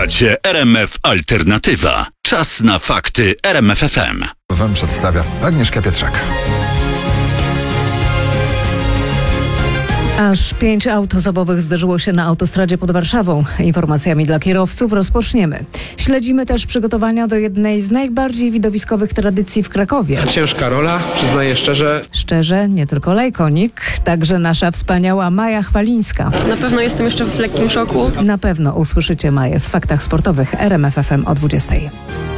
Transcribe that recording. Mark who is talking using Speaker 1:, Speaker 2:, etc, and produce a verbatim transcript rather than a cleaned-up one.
Speaker 1: Słuchacie R M F Alternatywa. Czas na fakty R M F F M.
Speaker 2: Wam przedstawia Agnieszka Pietrzak.
Speaker 3: Aż pięć aut osobowych zderzyło się na autostradzie pod Warszawą. Informacjami dla kierowców rozpoczniemy. Śledzimy też przygotowania do jednej z najbardziej widowiskowych tradycji w Krakowie.
Speaker 4: Ciężka rola, przyznaję szczerze.
Speaker 3: Szczerze, nie tylko lejkonik, także nasza wspaniała Maja Chwalińska.
Speaker 5: Na pewno jestem jeszcze w lekkim szoku.
Speaker 3: Na pewno usłyszycie Maję w faktach sportowych R M F F M o dwudziestej.